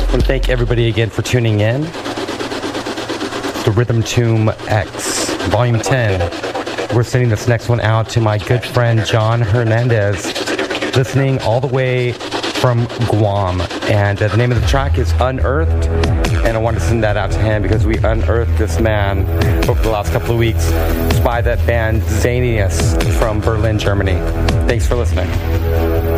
want to thank everybody again for tuning in. The Rhythm Tomb X, Volume 10. We're sending this next one out to my good friend John Hernandez, listening all the way from Guam. And the name of the track is Unearthed. And I wanted to send that out to him because we unearthed this man over the last couple of weeks. It's by that band Zanius from Berlin, Germany. Thanks for listening.